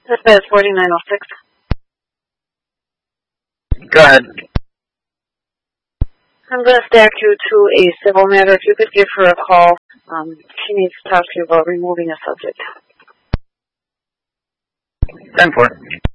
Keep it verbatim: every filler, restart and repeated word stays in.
Dispatch forty-nine oh six. Go ahead. I'm going to stack you to a civil matter. If you could give her a call, um, she needs to talk to you about removing a subject. ten four.